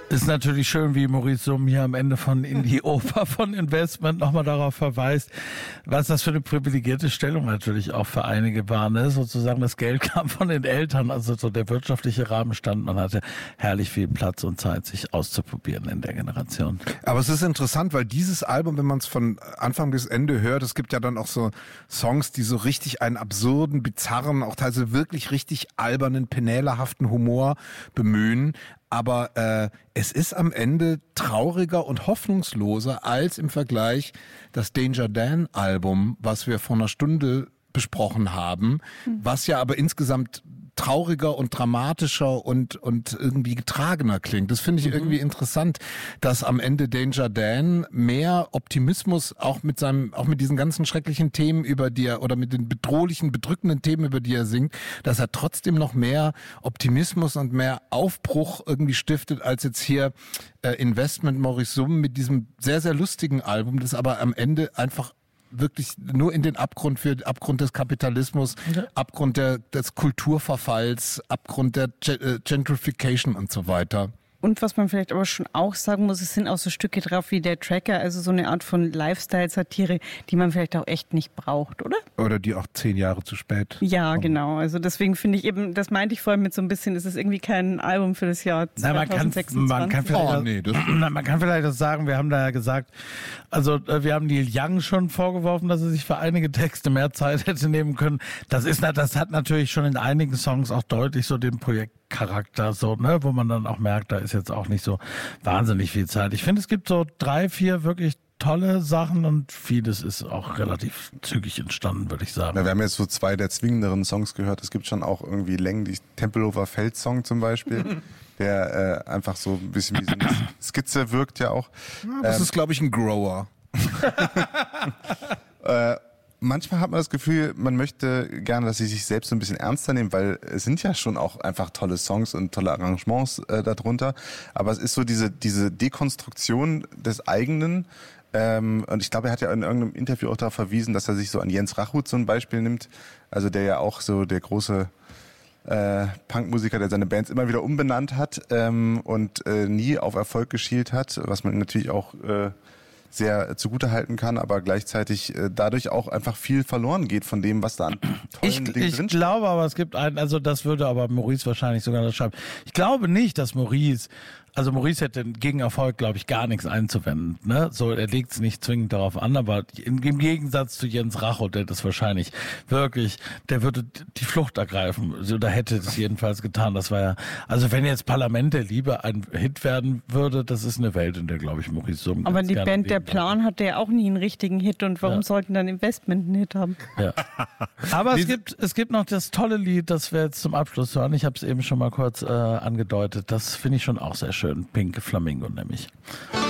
Ist natürlich schön, wie Maurice Summ hier am Ende von In die Oper von Investment nochmal darauf verweist, was das für eine privilegierte Stellung natürlich auch für einige war. Ne? Sozusagen das Geld kam von den Eltern, also so der wirtschaftliche Rahmen stand. Man hatte herrlich viel Platz und Zeit, sich auszuprobieren in der Generation. Aber es ist interessant, weil dieses Album, wenn man es von Anfang bis Ende hört, es gibt ja dann auch so Songs, die so richtig einen absurden, bizarren, auch teilweise wirklich richtig albernen, penälerhaften Humor bemühen. Aber es ist am Ende trauriger und hoffnungsloser als im Vergleich das Danger Dan Album, was wir vor einer Stunde besprochen haben, was ja aber insgesamt trauriger und dramatischer und irgendwie getragener klingt. Das finde ich irgendwie interessant, dass am Ende Danger Dan mehr Optimismus auch mit diesen ganzen schrecklichen Themen, über die er, oder mit den bedrohlichen, bedrückenden Themen, über die er singt, dass er trotzdem noch mehr Optimismus und mehr Aufbruch irgendwie stiftet, als jetzt hier Investment Maurice Summ mit diesem sehr, sehr lustigen Album, das aber am Ende einfach wirklich nur in den Abgrund des Kapitalismus, Abgrund des Kulturverfalls, Abgrund der Gentrification und so weiter. Und was man vielleicht aber schon auch sagen muss, es sind auch so Stücke drauf wie der Tracker, also so eine Art von Lifestyle-Satire, die man vielleicht auch echt nicht braucht, oder? Oder die auch 10 Jahre zu spät. Ja, genau. Also deswegen finde ich eben, das meinte ich vorhin mit so ein bisschen, es ist irgendwie kein Album für das Jahr 2026. Man kann vielleicht das sagen, wir haben da ja gesagt, also wir haben Neil Young schon vorgeworfen, dass er sich für einige Texte mehr Zeit hätte nehmen können. Das hat natürlich schon in einigen Songs auch deutlich so den Projektcharakter, so, ne, wo man dann auch merkt, da ist jetzt auch nicht so wahnsinnig viel Zeit. Ich finde, es gibt so 3, 4 wirklich tolle Sachen und vieles ist auch relativ zügig entstanden, würde ich sagen. Ja, wir haben jetzt so 2 der zwingenderen Songs gehört. Es gibt schon auch irgendwie Längen, die Tempelhofer Feld-Song zum Beispiel, der einfach so ein bisschen wie so eine Skizze wirkt ja auch. Ja, das ist, glaube ich, ein Grower. Manchmal hat man das Gefühl, man möchte gerne, dass sie sich selbst so ein bisschen ernster nehmen, weil es sind ja schon auch einfach tolle Songs und tolle Arrangements darunter. Aber es ist so diese Dekonstruktion des eigenen. Und ich glaube, er hat ja in irgendeinem Interview auch darauf verwiesen, dass er sich so an Jens Rachut so ein Beispiel nimmt. Also der ja auch so der große Punkmusiker, der seine Bands immer wieder umbenannt hat und nie auf Erfolg geschielt hat, was man natürlich auch sehr zugutehalten kann, aber gleichzeitig dadurch auch einfach viel verloren geht von dem, was da an tollen Dingen drinsteht. Ich glaube aber, es gibt also das würde aber Maurice wahrscheinlich sogar das schreiben. Ich glaube nicht, dass Maurice hätte gegen Erfolg, glaube ich, gar nichts einzuwenden. Ne? So, er legt es nicht zwingend darauf an, aber im Gegensatz zu Jens Rachut, der das wahrscheinlich wirklich, der würde die Flucht ergreifen. So, da hätte es jedenfalls getan. Das war ja, also wenn jetzt Parlament der Liebe ein Hit werden würde, das ist eine Welt, in der, glaube ich, Maurice Summ. Aber die Band Der Plan hatte ja auch nie einen richtigen Hit und warum sollten dann Investment einen Hit haben? Ja. Aber es gibt noch das tolle Lied, das wir jetzt zum Abschluss hören. Ich habe es eben schon mal kurz angedeutet. Das finde ich schon auch sehr schön. Pink Flamingo nämlich.